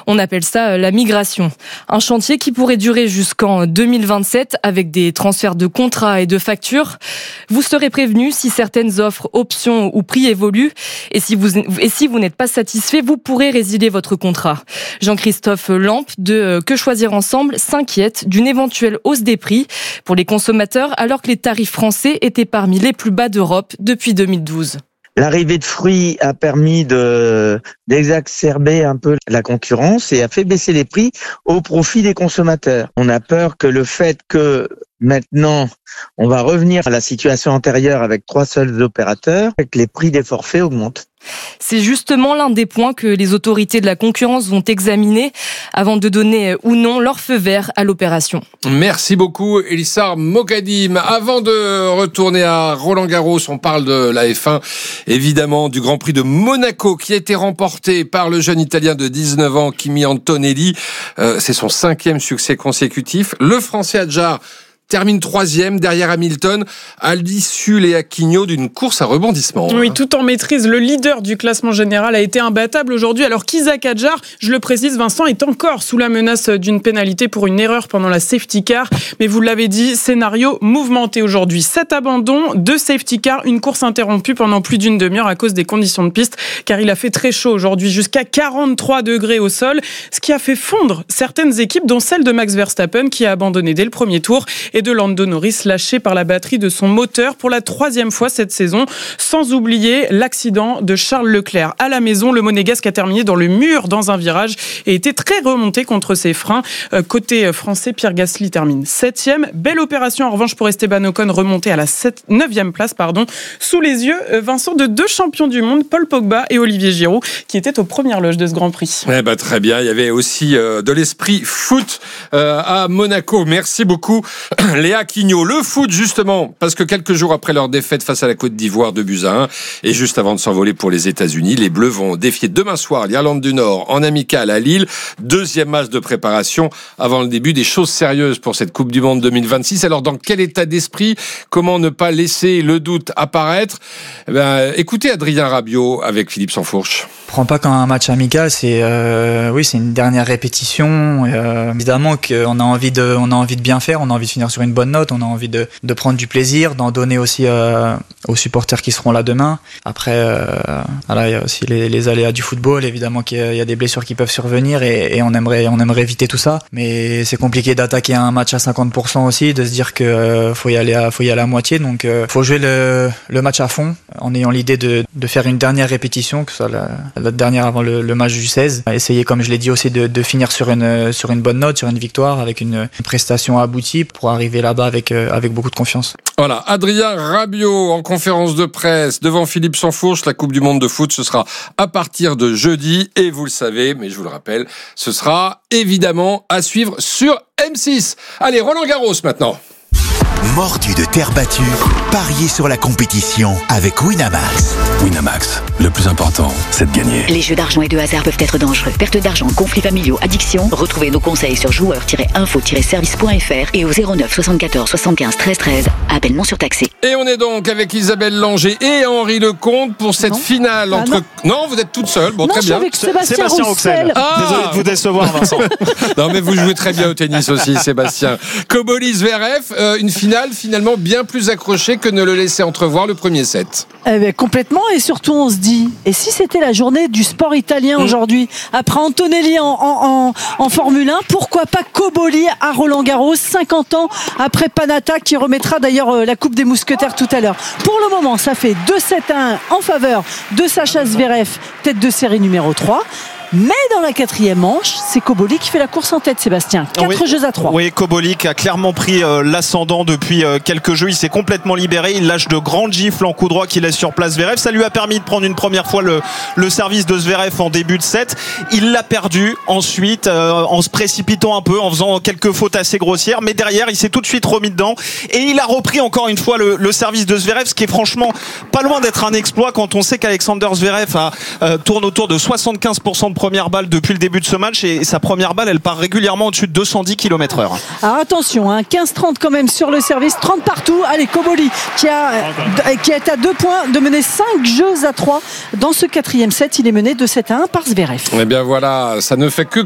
On appelle ça la migration. Un chantier qui pourrait durer jusqu'en 2027 avec des transferts de contrats et de factures. Vous serez prévenu si certaines offres, options ou prix évoluent. Et si vous n'êtes pas satisfait, vous pourrez résilier votre contrat. Jean-Christophe Lampe de Que Choisir Ensemble s'inquiète d'une éventuelle hausse des prix pour les consommateurs alors que les tarifs français étaient parmi les plus bas d'Europe depuis 2012. L'arrivée de fruits a permis d'exacerber un peu la concurrence et a fait baisser les prix au profit des consommateurs. On a peur que le fait que maintenant on va revenir à la situation antérieure avec 3 seuls opérateurs et que les prix des forfaits augmentent. C'est justement l'un des points que les autorités de la concurrence vont examiner avant de donner ou non leur feu vert à l'opération. Merci beaucoup Elissar Mokadim. Avant de retourner à Roland-Garros, on parle de la F1, évidemment du Grand Prix de Monaco qui a été remporté par le jeune Italien de 19 ans Kimi Antonelli. C'est son 5e succès consécutif. Le Français Adjar termine 3e derrière Hamilton à l'issue Léa Quignaud d'une course à rebondissement. Oui, tout en maîtrise, le leader du classement général a été imbattable aujourd'hui alors qu'Isaac Adjar, je le précise Vincent, est encore sous la menace d'une pénalité pour une erreur pendant la safety car. Mais vous l'avez dit, scénario mouvementé aujourd'hui. 7 abandons, 2 safety car, une course interrompue pendant plus d'une demi-heure à cause des conditions de piste car il a fait très chaud aujourd'hui, jusqu'à 43 degrés au sol, ce qui a fait fondre certaines équipes dont celle de Max Verstappen qui a abandonné dès le premier tour et de Lando Norris lâché par la batterie de son moteur pour la 3e fois cette saison, sans oublier l'accident de Charles Leclerc. À la maison, le Monégasque a terminé dans le mur dans un virage et était très remonté contre ses freins. Côté français, Pierre Gasly termine 7e. Belle opération en revanche pour Esteban Ocon, remonté à la 9e place, sous les yeux, Vincent, de 2 champions du monde, Paul Pogba et Olivier Giroud, qui étaient aux premières loges de ce Grand Prix. Très bien, il y avait aussi de l'esprit foot à Monaco. Merci beaucoup Léa Quignaud. Le foot justement, parce que quelques jours après leur défaite face à la Côte d'Ivoire 2-1, et juste avant de s'envoler pour les États-Unis, les Bleus vont défier demain soir l'Irlande du Nord en amical à Lille. 2e match de préparation avant le début des choses sérieuses pour cette Coupe du Monde 2026. Alors dans quel état d'esprit, comment ne pas laisser le doute apparaître? Écoutez Adrien Rabiot avec Philippe Sansfourche. Prends pas comme un match amical, c'est une dernière répétition. Évidemment qu'on a envie de bien faire, on a envie de finir sur une bonne note, on a envie de prendre du plaisir, d'en donner aussi aux supporters qui seront là demain. Après, il y a aussi les aléas du football, évidemment qu'il y a des blessures qui peuvent survenir et on aimerait éviter tout ça. Mais c'est compliqué d'attaquer un match à 50% aussi, de se dire que faut y aller à moitié. Donc faut jouer le match à fond en ayant l'idée de faire une dernière répétition, que ce soit la dernière avant le match du 16. Essayer, comme je l'ai dit aussi, de finir sur une bonne note, sur une victoire, avec une prestation aboutie pour arriver là-bas avec beaucoup de confiance. Voilà, Adrien Rabiot en conférence de presse devant Philippe Sansfourche. La Coupe du Monde de foot, ce sera à partir de jeudi. Et vous le savez, mais je vous le rappelle, ce sera évidemment à suivre sur M6. Allez, Roland-Garros maintenant. Mordu de terre battue, pariez sur la compétition avec Winamax. Winamax, le plus important, c'est de gagner. Les jeux d'argent et de hasard peuvent être dangereux. Perte d'argent, conflits familiaux, addiction. Retrouvez nos conseils sur joueurs-info-service.fr et au 09 74 75 13 13. Appel non surtaxé. Et on est donc avec Isabelle Langer et Henri Lecomte pour cette finale entre... Non, vous êtes toute seule. Bon, très bien. Avec Sébastien Roussel. Désolé de vous décevoir, Vincent. Non, mais vous jouez très bien au tennis aussi, Sébastien. Koboli Zverev, une finale finalement bien plus accrochée que ne le laissait entrevoir le premier set. Complètement, et surtout on se dit, et si c'était la journée du sport italien aujourd'hui, après Antonelli en Formule 1, pourquoi pas Koboli à Roland-Garros, 50 ans après Panatta, qui remettra d'ailleurs la Coupe des Mousquetaires tout à l'heure. Pour le moment, ça fait 2-7-1 en faveur de Sacha Zverev, tête de série numéro 3. Mais dans la 4e manche, c'est Koboli qui fait la course en tête, Sébastien. 4 jeux à 3. Oui, Koboli qui a clairement pris l'ascendant depuis quelques jeux. Il s'est complètement libéré. Il lâche de grandes gifles en coup droit qui laisse sur place Zverev. Ça lui a permis de prendre une première fois le service de Zverev en début de set. Il l'a perdu ensuite en se précipitant un peu, en faisant quelques fautes assez grossières. Mais derrière, il s'est tout de suite remis dedans. Et il a repris encore une fois le service de Zverev, ce qui est franchement pas loin d'être un exploit quand on sait qu'Alexander Zverev tourne autour de 75% de première balle depuis le début de ce match, et sa première balle elle part régulièrement au-dessus de 210 km/h. Alors attention, 15-30 quand même sur le service, 30 partout. Allez, Koboli qui est à 2 points de mener 5 jeux à 3 dans ce 4e set. Il est mené de 7-1 par Zverev. Eh bien voilà, ça ne fait que